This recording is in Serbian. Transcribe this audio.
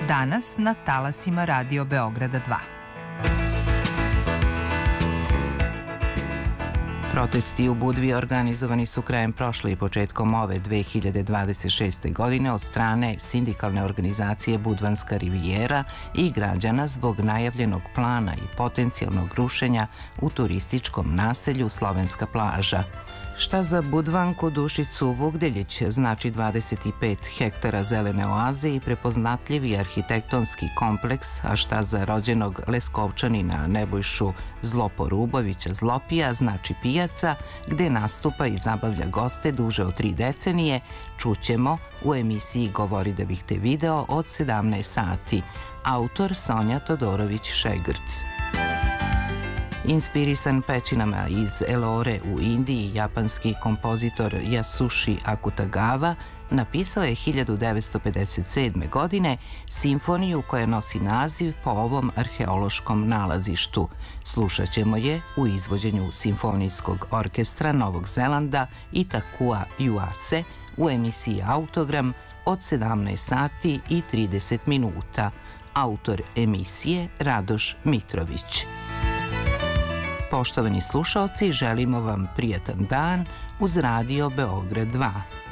Danas na talasima Radio Beograda 2. Protesti u Budvi organizovani su krajem prošle i početkom ove 2026. godine od strane sindikalne organizacije Budvanska rivijera i građana zbog najavljenog plana i potencijalnog rušenja u turističkom naselju Slovenska plaža. Šta za Budvanku Dušicu Vugdeljić znači 25 hektara zelene oaze i prepoznatljivi arhitektonski kompleks, a šta za rođenog Leskovčanina Nebojšu Zloporubovića Zlopija znači pijaca gde nastupa i zabavlja goste duže od 3 decenije, čućemo u emisiji Govori da bih te video od 17 sati. Autor Sonja Todorović-Šegrt. Inspirisan pećinama iz Elore u Indiji, japanski kompozitor Yasushi Akutagawa napisao je 1957. godine simfoniju koja nosi naziv po ovom arheološkom nalazištu. Slušat ćemo je u izvođenju Simfonijskog orkestra Novog Zelanda Itakua Uase u emisiji Autogram od 17 sati i 30 minuta. Autor emisije Radoš Mitrović. Poštovani slušaoci, želimo vam prijatan dan uz Radio Beograd 2.